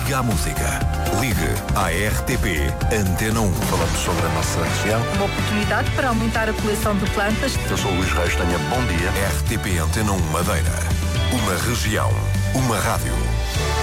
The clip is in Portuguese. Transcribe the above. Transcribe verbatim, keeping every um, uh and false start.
Liga à música. Ligue à R T P Antena um. Falamos sobre a nossa região. Uma oportunidade para aumentar a coleção de plantas. Eu sou o Luís Reis, tenha bom dia. R T P Antena um Madeira. Uma região. Uma rádio.